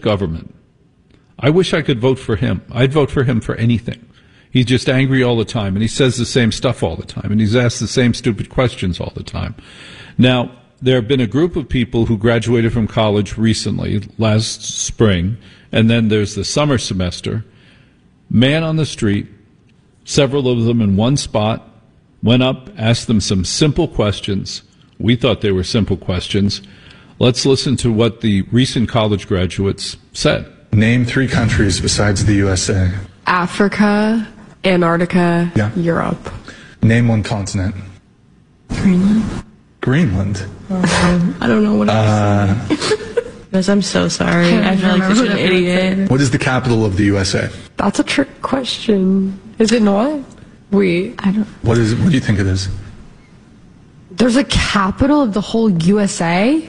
government. I wish I could vote for him. I'd vote for him for anything. He's just angry all the time, and he says the same stuff all the time, and he's asked the same stupid questions all the time. Now, there have been a group of people who graduated from college recently, last spring, and then there's the summer semester. Man on the street, several of them in one spot, went up, asked them some simple questions. We thought they were simple questions. Let's listen to what the recent college graduates said. Name 3 countries besides the USA. Africa, Antarctica, Europe. Name 1 continent. Greenland. Greenland? I don't know what I was saying. Guys, I'm so sorry. I feel like such an idiot. What is the capital of the USA? That's a trick question. Is it not? I don't. What do you think it is? There's a capital of the whole USA?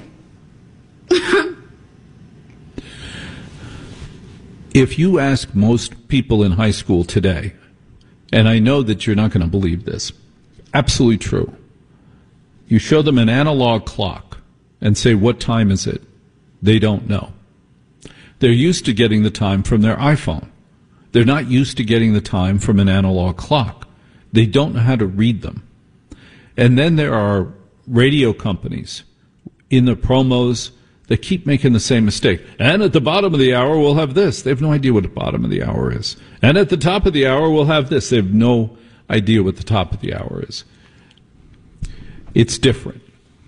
If you ask most people in high school today, and I know that you're not going to believe this, absolutely true. You show them an analog clock and say, what time is it? They don't know. They're used to getting the time from their iPhone. They're not used to getting the time from an analog clock. They don't know how to read them. And then there are radio companies in the promos that keep making the same mistake. And at the bottom of the hour, we'll have this. They have no idea what the bottom of the hour is. And at the top of the hour, we'll have this. They have no idea what the top of the hour is. It's different.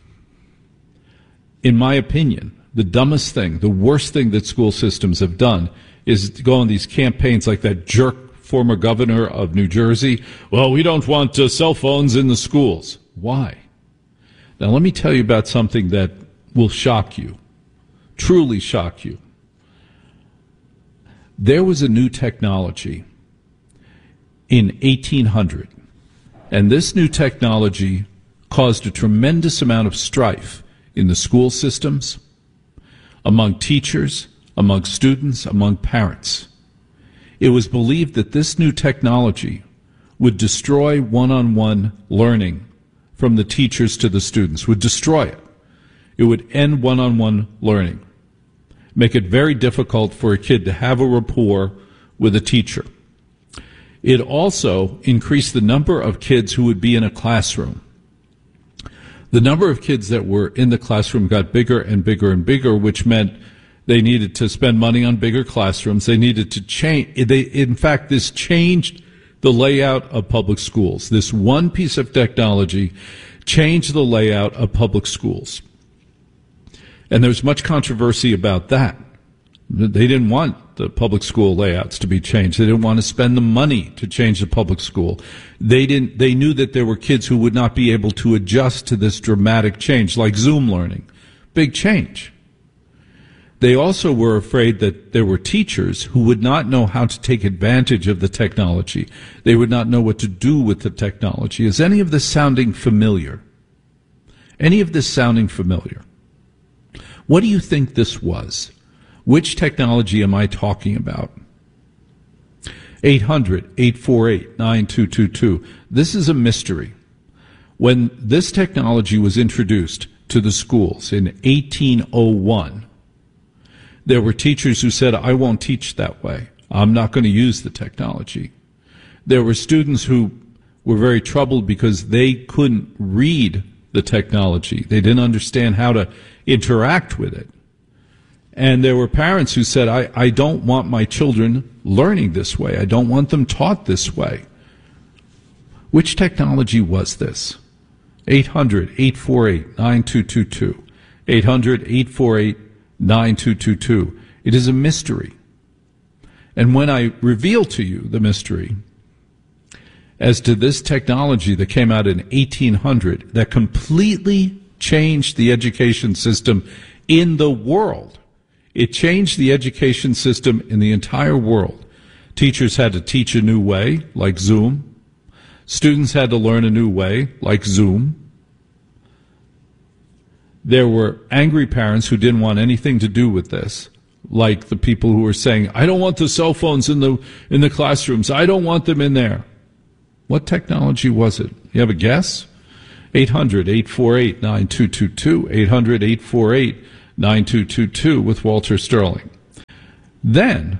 In my opinion, the dumbest thing, the worst thing that school systems have done is to go on these campaigns like that jerk former governor of New Jersey. Well, we don't want cell phones in the schools. Why? Now, let me tell you about something that will shock you, truly shock you. There was a new technology in 1800, and this new technology caused a tremendous amount of strife in the school systems, among teachers, among students, among parents. It was believed that this new technology would destroy one-on-one learning from the teachers to the students, would destroy it. It would end one-on-one learning, make it very difficult for a kid to have a rapport with a teacher. It also increased the number of kids who would be in a classroom. The number of kids that were in the classroom got bigger and bigger and bigger, which meant they needed to spend money on bigger classrooms. They needed to change. In fact, this changed the layout of public schools. This one piece of technology changed the layout of public schools. And there's much controversy about that. They didn't want the public school layouts to be changed. They didn't want to spend the money to change the public school. They knew that there were kids who would not be able to adjust to this dramatic change, like Zoom learning. Big change. They also were afraid that there were teachers who would not know how to take advantage of the technology. They would not know what to do with the technology. Is any of this sounding familiar? Any of this sounding familiar? What do you think this was? Which technology am I talking about? 800-848-9222. This is a mystery. When this technology was introduced to the schools in 1801, there were teachers who said, I won't teach that way. I'm not going to use the technology. There were students who were very troubled because they couldn't read the technology. They didn't understand how to interact with it. And there were parents who said, I don't want my children learning this way. I don't want them taught this way. Which technology was this? 800-848-9222. 800-848-9222. It is a mystery. And when I reveal to you the mystery as to this technology that came out in 1800 that completely changed the education system in the world, it changed the education system in the entire world. Teachers had to teach a new way, like Zoom. Students had to learn a new way, like Zoom. There were angry parents who didn't want anything to do with this, like the people who were saying, I don't want the cell phones in the classrooms. I don't want them in there. What technology was it? You have a guess? 800-848-9222. 800-848-9222 with Walter Sterling. Then,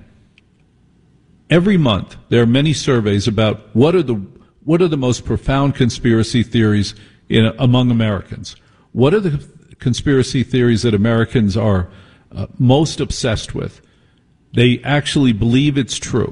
every month, there are many surveys about what are the most profound conspiracy theories among Americans. What are the conspiracy theories that Americans are most obsessed with? They actually believe it's true.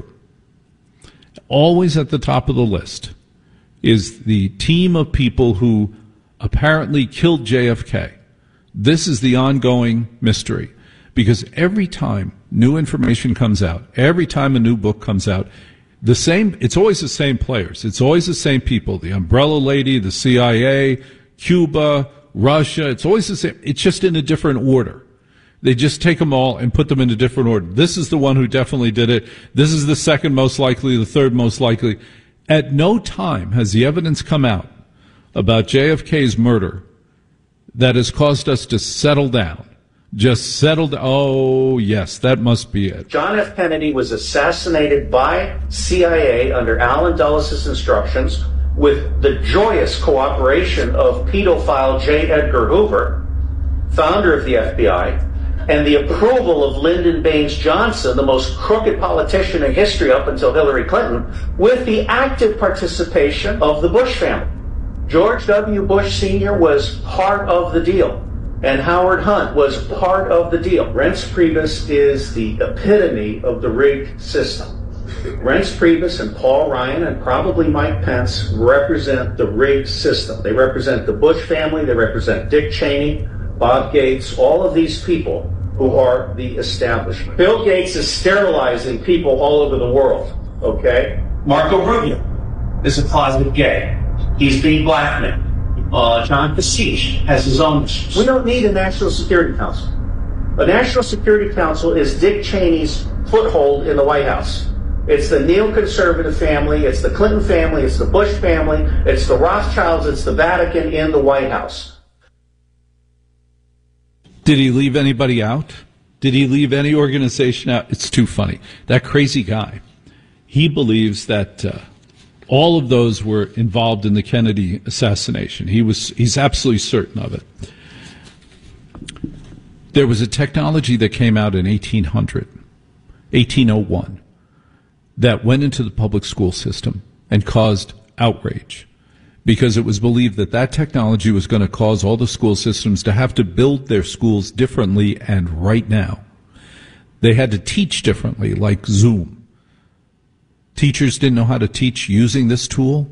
Always at the top of the list is the team of people who apparently killed JFK. This is the ongoing mystery, because every time new information comes out, every time a new book comes out, it's always the same players. It's always the same people. The Umbrella Lady, the CIA, Cuba, Russia. It's always the same. It's just in a different order. They just take them all and put them in a different order. This is the one who definitely did it. This is the second most likely, the third most likely. At no time has the evidence come out about JFK's murder that has caused us to settle down. Just settled. Oh, yes, that must be it. John F. Kennedy was assassinated by CIA under Allen Dulles' instructions with the joyous cooperation of pedophile J. Edgar Hoover, founder of the FBI, and the approval of Lyndon Baines Johnson, the most crooked politician in history up until Hillary Clinton, with the active participation of the Bush family. George W. Bush Sr. was part of the deal, and Howard Hunt was part of the deal. Reince Priebus is the epitome of the rigged system. Reince Priebus and Paul Ryan and probably Mike Pence represent the rigged system. They represent the Bush family, they represent Dick Cheney, Bob Gates, all of these people who are the establishment. Bill Gates is sterilizing people all over the world, okay? Marco Rubio is a closet gay. He's being blackmailed. John Kasich has his own issues. We don't need a National Security Council. A National Security Council is Dick Cheney's foothold in the White House. It's the neoconservative family, it's the Clinton family, it's the Bush family, it's the Rothschilds, it's the Vatican in the White House. Did he leave anybody out? Did he leave any organization out? It's too funny. That crazy guy, he believes that all of those were involved in the Kennedy assassination. He's absolutely certain of it. There was a technology that came out in 1801, that went into the public school system and caused outrage, because it was believed that that technology was going to cause all the school systems to have to build their schools differently, and right now. They had to teach differently, like Zoom. Teachers didn't know how to teach using this tool.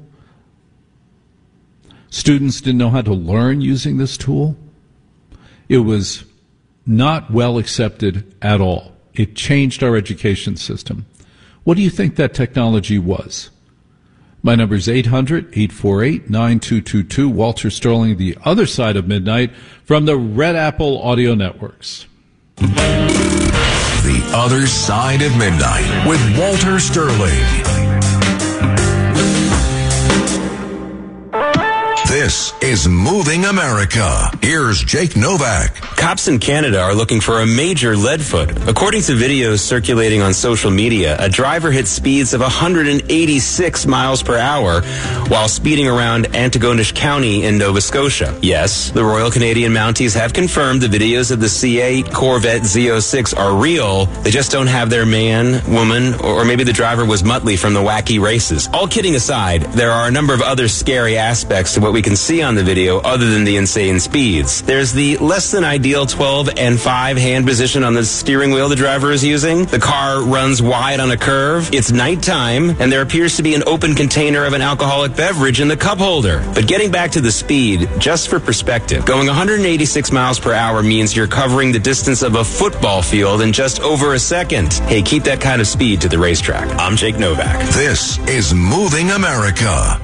Students didn't know how to learn using this tool. It was not well accepted at all. It changed our education system. What do you think that technology was? My number is 800-848-9222. Walter Sterling, the other side of midnight, from the Red Apple Audio Networks. The Other Side of Midnight with Walter Sterling. This is Moving America. Here's Jake Novak. Cops in Canada are looking for a major leadfoot. According to videos circulating on social media, a driver hit speeds of 186 miles per hour while speeding around Antigonish County in Nova Scotia. Yes, the Royal Canadian Mounties have confirmed the videos of the C8 Corvette Z06 are real. They just don't have their man, woman, or maybe the driver was Muttley from the wacky races. All kidding aside, there are a number of other scary aspects to what we can see on the video other than the insane speeds. There's the less than ideal 12 and 5 hand position on the steering wheel the driver is using. The car runs wide on a curve. It's nighttime, and there appears to be an open container of an alcoholic beverage in the cup holder. But getting back to the speed, just for perspective, going 186 miles per hour means you're covering the distance of a football field in just over a second. Hey, keep that kind of speed to the racetrack. I'm Jake Novak. This is Moving America.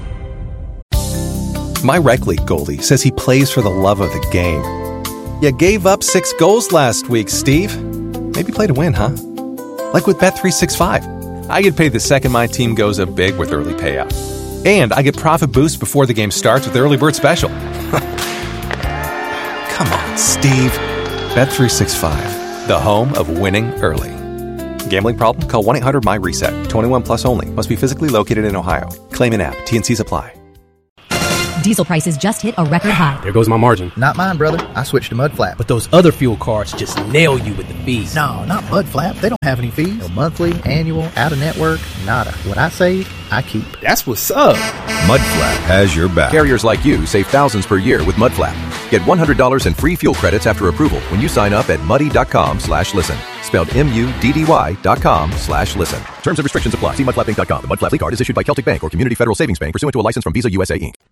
My rec league goalie says he plays for the love of the game. You gave up 6 goals last week, Steve. Maybe play to win, huh? Like with Bet365. I get paid the second my team goes up big with early payout. And I get profit boosts before the game starts with Early Bird Special. Come on, Steve. Bet365, the home of winning early. Gambling problem? Call 1-800-MY-RESET. 21 plus only. Must be physically located in Ohio. Claim in app. T&Cs apply. Diesel prices just hit a record high. There goes my margin. Not mine, brother. I switched to Mudflap. But those other fuel cards just nail you with the fees. No, not Mudflap. They don't have any fees. No monthly, annual, out-of-network, nada. What I save, I keep. That's what's up. Mudflap has your back. Carriers like you save thousands per year with Mudflap. Get $100 in free fuel credits after approval when you sign up at muddy.com/listen. Spelled MUDDY.com/listen. Terms and restrictions apply. See mudflapinc.com. The Mud Flat Card is issued by Celtic Bank or Community Federal Savings Bank pursuant to a license from Visa USA Inc.